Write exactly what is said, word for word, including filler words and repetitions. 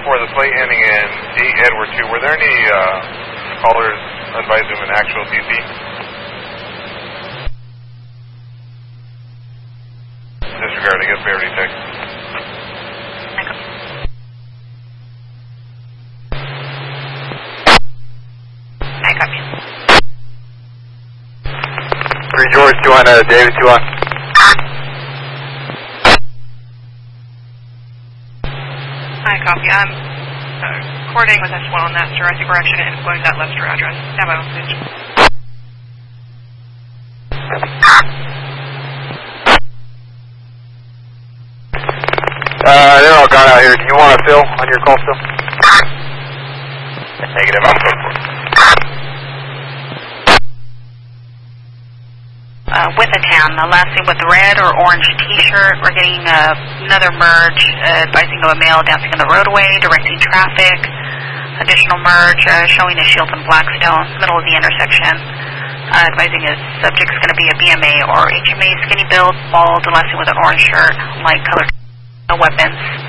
for the flight ending in eight Edward two, were there any uh, callers advising an actual C C? Disregard, I guess we already checked. I copy. three George, two on uh, David, two on. I copy. I'm uh, coordinating with S one on that, sir. I think we're actually going to influence that Lester address. Have my own page. Uh, they're all gone out here. Do you want to fill on your call still? Negative, I'm code four. Uh, with a town, the last thing with the red or orange t-shirt, we're getting uh, another merge, uh, advising of a male dancing on the roadway, directing traffic, additional merge, uh, showing a Shields and Blackstone, middle of the intersection, uh, advising a subject's going to be a B M A or H M A, skinny build, bald, the last thing with an orange shirt, light colored, no weapons.